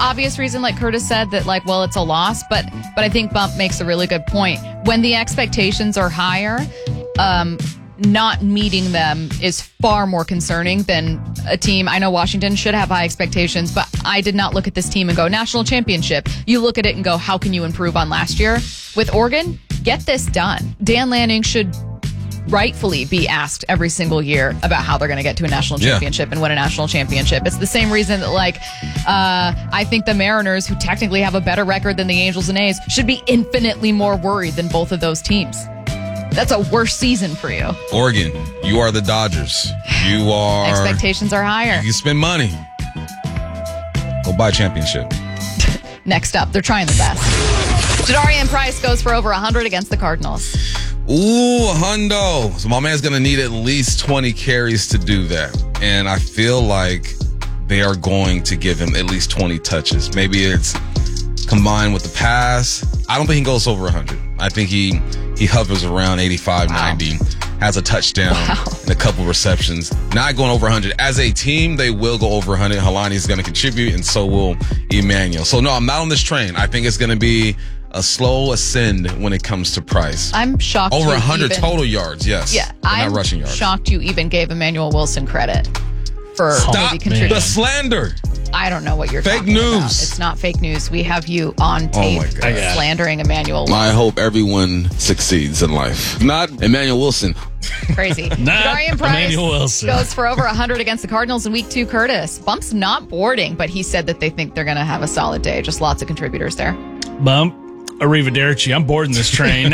obvious reason, like Curtis said, that like, well, it's a loss, but I think Bump makes a really good point. When the expectations are higher, not meeting them is far more concerning than a team. I know Washington should have high expectations, but I did not look at this team and go, national championship. You look at it and go, how can you improve on last year? With Oregon, get this done. Dan Lanning should rightfully be asked every single year about how they're going to get to a national championship and win a national championship. It's the same reason that, like, I think the Mariners, who technically have a better record than the Angels and A's, should be infinitely more worried than both of those teams. That's a worse season for you. Oregon, you are the Dodgers. You are... Expectations are higher. You spend money. Go buy a championship. Next up, they're trying the best. Jadarian Price goes for over 100 against the Cardinals. Ooh, a hundo. So my man's going to need at least 20 carries to do that. And I feel like they are going to give him at least 20 touches. Maybe it's combined with the pass. I don't think he goes over 100. I think he hovers around 85, 90, has a touchdown and a couple receptions. Not going over 100. As a team, they will go over 100. Helani is going to contribute, and so will Emmanuel. So, no, I'm not on this train. I think it's going to be a slow ascend when it comes to Price. I'm shocked. Over 100 total yards, yes. Yeah, I'm not rushing yards. Shocked you even gave Emmanuel Wilson credit for maybe contributing. The slander. I don't know what you're fake talking news. about. It's not fake news. We have you on tape slandering Emmanuel Wilson. I hope everyone succeeds in life. Not Emmanuel Wilson. Crazy. Jadarian Price goes for over 100 against the Cardinals in Week 2. Curtis, Bump's not boarding, but he said that they think they're going to have a solid day. Just lots of contributors there. Bump, arrivederci. I'm boarding this train.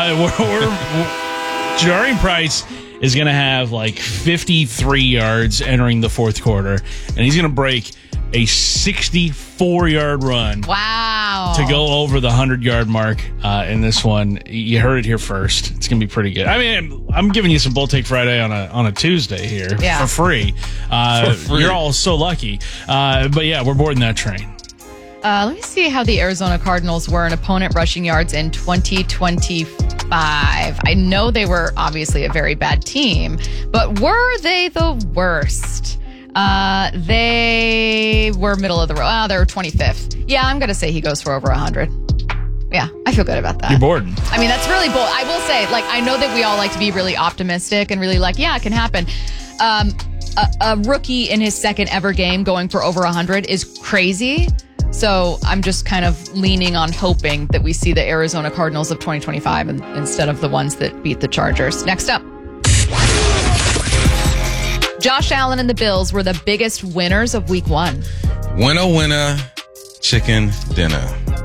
Jadarian Price is going to have like 53 yards entering the fourth quarter, and he's going to break a 64-yard run. Wow. To go over the 100-yard mark in this one. You heard it here first. It's going to be pretty good. I mean, I'm giving you some Bull Take Friday on a Tuesday here for free. You're all so lucky. But yeah, we're boarding that train. Let me see how the Arizona Cardinals were in opponent rushing yards in 2025. I know they were obviously a very bad team, but were they the worst? They were middle of the road. They were 25th. Yeah, I'm going to say he goes for over 100. Yeah, I feel good about that. You're bored. I mean, that's really bold. I will say, like, I know that we all like to be really optimistic and really like, yeah, it can happen. A rookie in his second ever game going for over 100 is crazy. So I'm just kind of leaning on hoping that we see the Arizona Cardinals of 2025 instead of the ones that beat the Chargers. Next up. Josh Allen and the Bills were the biggest winners of Week 1. Winner, chicken dinner.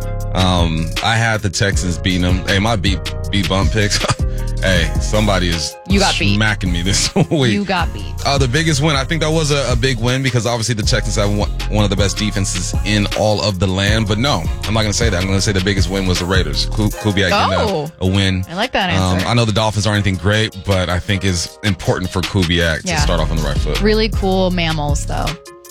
I had the Texans beating them. Hey, my beat bump picks. Hey, somebody is smacking me this week. You got beat. The biggest win, I think that was a big win because obviously the Texans have one of the best defenses in all of the land. But no, I'm not going to say that. I'm going to say the biggest win was the Raiders. Kubiak getting a win. I like that answer. I know the Dolphins aren't anything great, but I think it's important for Kubiak to start off on the right foot. Really cool mammals, though.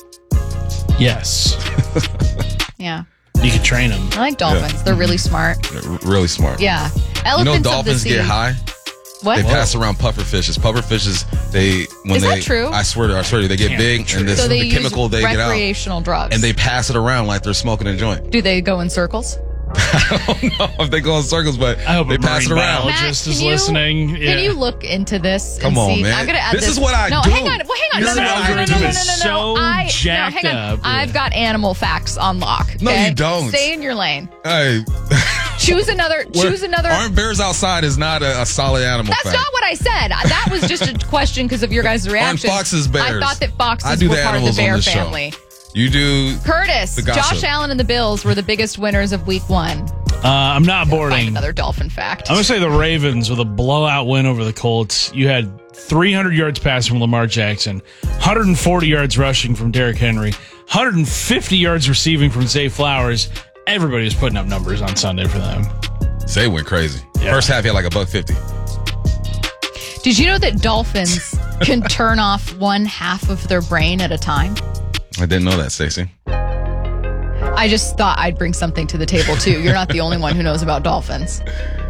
Yes. Yeah. You can train them. I like dolphins. Yeah. They're really smart. Really smart. Yeah. Elephants you know dolphins get high? What? They pass around pufferfishes. Pufferfishes, Is that true? I swear to you, they get big, and this so they the chemical use they get out. Recreational drugs. And they pass it around like they're smoking a joint. Do they go in circles? I don't know if they go in circles, but I hope they pass it around. Biologist is listening. Can you look into this? Come on, see? man. I'm gonna add this is what I do. Hang on. No. I've got animal facts on lock. Okay? No, you don't. Stay in your lane. Hey. Choose another. Aren't bears outside is not a solid animal fact. That's not what I said. That was just a question because of your guys' reaction. On foxes, bears. I thought that foxes were part of the bear family. You do. Curtis, Josh Allen and the Bills were the biggest winners of Week 1. I'm not boarding. Find another dolphin fact. I'm going to say the Ravens with a blowout win over the Colts. You had 300 yards passing from Lamar Jackson, 140 yards rushing from Derrick Henry, 150 yards receiving from Zay Flowers. Everybody was putting up numbers on Sunday for them. Zay went crazy. Yeah. First half, he had like $150. Did you know that dolphins can turn off one half of their brain at a time? I didn't know that, Stacey. I just thought I'd bring something to the table, too. You're not the only one who knows about dolphins.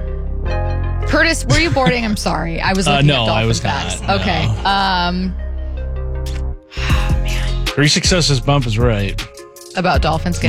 Curtis, were you boarding? I'm sorry. I was looking at dolphin I was facts. not. Okay. Man. 3 successes Bump is right. About dolphins getting